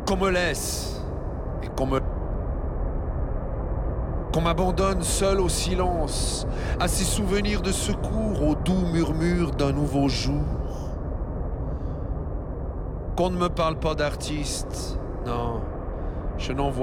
Qu'on me laisse et qu'on m'abandonne seul au silence, à ces souvenirs de secours, au doux murmure d'un nouveau jour. Qu'on ne me parle pas d'artiste, non, je n'en vois